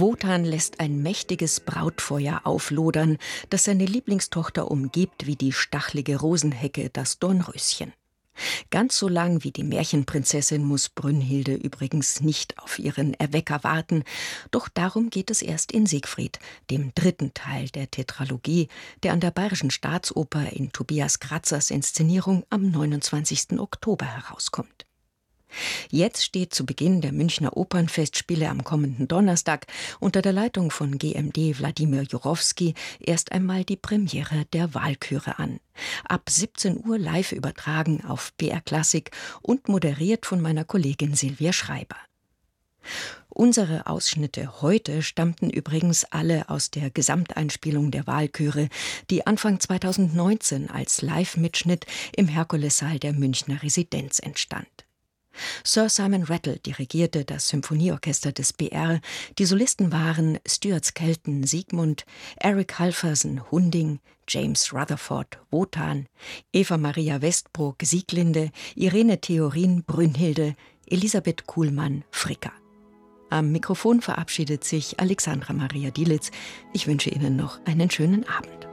Wotan lässt ein mächtiges Brautfeuer auflodern, das seine Lieblingstochter umgibt wie die stachelige Rosenhecke das Dornröschen. Ganz so lang wie die Märchenprinzessin muss Brünnhilde übrigens nicht auf ihren Erwecker warten, doch darum geht es erst in Siegfried, dem dritten Teil der Tetralogie, der an der Bayerischen Staatsoper in Tobias Kratzers Inszenierung am 29. Oktober herauskommt. Jetzt steht zu Beginn der Münchner Opernfestspiele am kommenden Donnerstag unter der Leitung von GMD Wladimir Jurowski erst einmal die Premiere der Walküre an. Ab 17 Uhr live übertragen auf BR Klassik und moderiert von meiner Kollegin Silvia Schreiber. Unsere Ausschnitte heute stammten übrigens alle aus der Gesamteinspielung der Walküre, die Anfang 2019 als Live-Mitschnitt im Herkulessaal der Münchner Residenz entstand. Sir Simon Rattle dirigierte das Symphonieorchester des BR. Die Solisten waren Stuart Skelton Siegmund, Eric Halverson Hunding, James Rutherford Wotan, Eva Maria Westbrook Sieglinde, Irene Theorin Brünnhilde, Elisabeth Kuhlmann Fricka. Am Mikrofon verabschiedet sich Alexandra Maria Dielitz. Ich wünsche Ihnen noch einen schönen Abend.